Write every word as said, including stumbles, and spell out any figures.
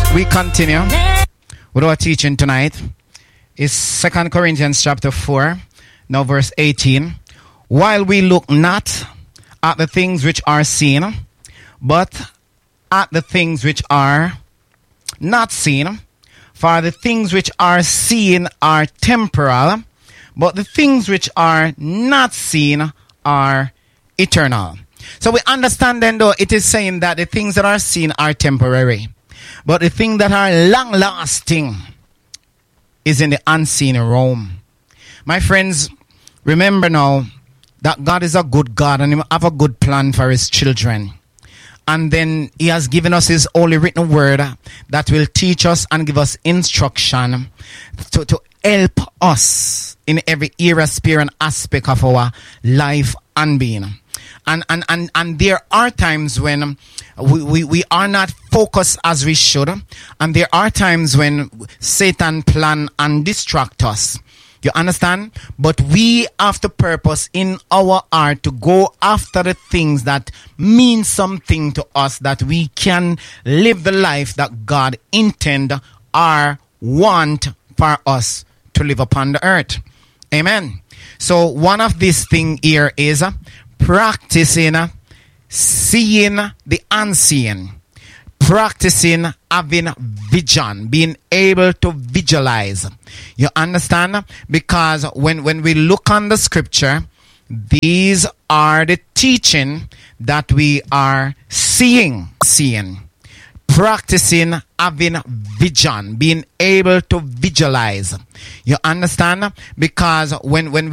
We continue with our teaching tonight. It's Second Corinthians chapter four, now verse eighteen. While we look not at the things which are seen, but at the things which are not seen. For the things which are seen are temporal, but the things which are not seen are eternal. So we understand then, though, it is saying that the things that are seen are temporary, but the things that are long-lasting is in the unseen realm. My friends, remember now that God is a good God and He have a good plan for His children. And then He has given us His holy written word that will teach us and give us instruction to, to help us in every area, sphere, and aspect of our life and being. And, and, and, and there are times when we, we, we are not focused as we should. And there are times when Satan plan and distract us. You understand? But we have the purpose in our heart to go after the things that mean something to us, that we can live the life that God intend or want for us to live upon the earth. Amen. So one of these things here is practicing seeing the unseen. Practicing having vision, being able to visualize. You understand? Because when, when we look on the scripture, these are the teaching that we are seeing. Seeing. Practicing having vision, being able to visualize. You understand? Because when, when